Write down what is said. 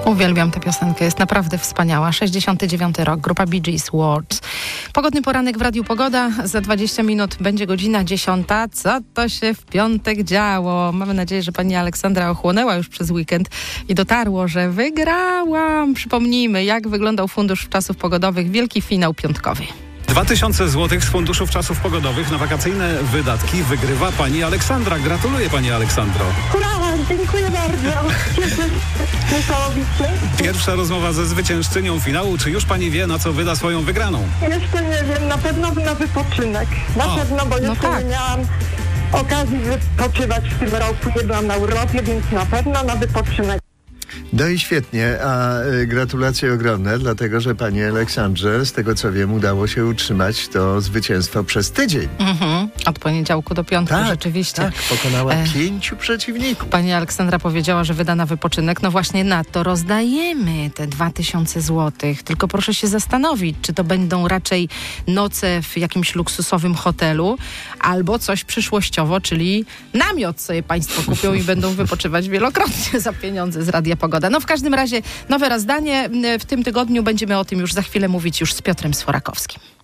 Uwielbiam tę piosenkę, jest naprawdę wspaniała. 69. rok, grupa Bee Gees, Words. Pogodny poranek w Radiu Pogoda. Za 20 minut będzie godzina 10. Co to się w piątek działo? Mamy nadzieję, że pani Aleksandra ochłonęła już przez weekend i dotarło, że wygrałam. Przypomnijmy, jak wyglądał Fundusz Czasów Pogodowych. Wielki finał piątkowy. 2000 zł z Funduszów Czasów Pogodowych na wakacyjne wydatki wygrywa pani Aleksandra. Gratuluję, pani Aleksandro. Hurra, dziękuję bardzo. Niesamowicie. Pierwsza rozmowa ze zwyciężczynią finału. Czy już pani wie, na co wyda swoją wygraną? Jeszcze nie wiem, na pewno na wypoczynek. Na pewno, bo jeszcze nie miałam okazji wypoczywać w tym roku. Nie byłam na urlopie, więc na pewno na wypoczynek. No i świetnie, a gratulacje ogromne, dlatego że pani Aleksandrze, z tego co wiem, udało się utrzymać to zwycięstwo przez tydzień. Od poniedziałku do piątku, rzeczywiście. Tak, pokonała 5 przeciwników. Pani Aleksandra powiedziała, że wyda na wypoczynek. No właśnie na to rozdajemy te 2000 złotych. Tylko proszę się zastanowić, czy to będą raczej noce w jakimś luksusowym hotelu, albo coś przyszłościowo, czyli namiot sobie państwo kupią i będą wypoczywać wielokrotnie za pieniądze z Radia Pogoda. No w każdym razie nowe rozdanie w tym tygodniu. Będziemy o tym już za chwilę mówić już z Piotrem Sforakowskim.